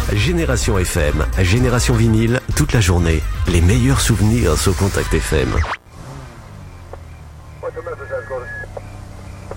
Génération FM, Génération Vinyle, toute la journée. Les meilleurs souvenirs sur Contact FM. What's the message, Gordon?